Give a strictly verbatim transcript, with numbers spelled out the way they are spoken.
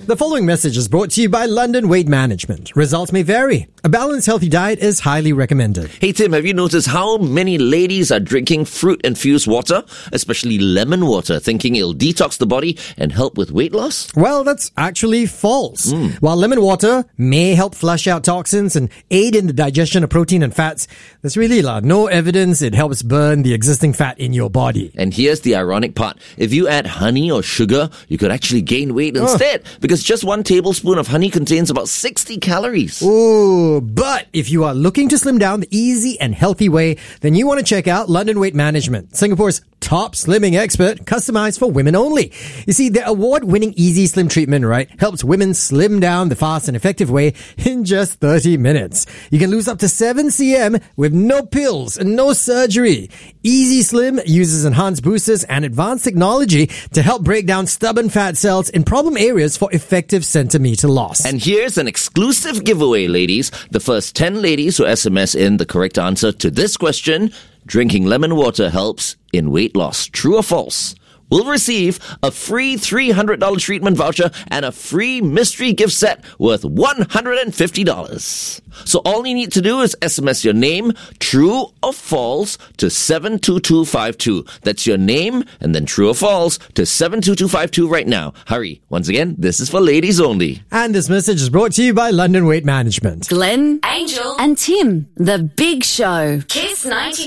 The following message is brought to you by London Weight Management. Results may vary. A balanced, healthy diet is highly recommended. Hey Tim, have you noticed how many ladies are drinking fruit-infused water, especially lemon water, thinking it'll detox the body and help with weight loss? Well, that's actually false. Mm. While lemon water may help flush out toxins and aid in the digestion of protein and fats, there's really uh, no evidence it helps burn the existing fat in your body. And here's the ironic part. If you add honey or sugar, you could actually gain weight instead, oh. because just one tablespoon of honey contains about sixty calories. Ooh, but if you are looking to slim down the easy and healthy way, then you want to check out London Weight Management, Singapore's top slimming expert, customized for women only. You see, their award-winning Easy Slim treatment, right, helps women slim down the fast and effective way in just thirty minutes. You can lose up to seven centimeters with no pills and no surgery. Easy Slim uses enhanced boosters and advanced technology to help break down stubborn fat cells in problem areas for effective centimeter loss. And here's an exclusive giveaway, ladies. The first ten ladies who S M S in the correct answer to this question, drinking lemon water helps in weight loss, true or false, will receive a free three hundred dollars treatment voucher and a free mystery gift set worth one hundred fifty dollars. So all you need to do is S M S your name, true or false, to seven two two five two. That's your name and then true or false to seven two two five two right now. Hurry. Once again, this is for ladies only. And this message is brought to you by London Weight Management. Glenn, Angel, and Tim. The Big Show. Kiss ninety.